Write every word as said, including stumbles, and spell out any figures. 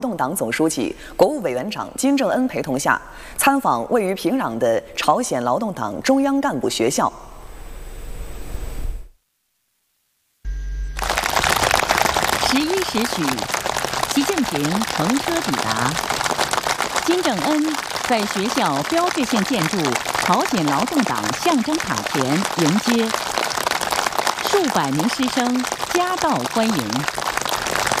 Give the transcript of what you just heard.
动党总书记、国务委员长金正恩陪同下，参访位于平壤的朝鲜劳动党中央干部学校。 十一时许，习近平乘车抵达。金正恩在学校标志性建筑朝鲜劳动党象征塔前迎接，数百名师生夹道欢迎。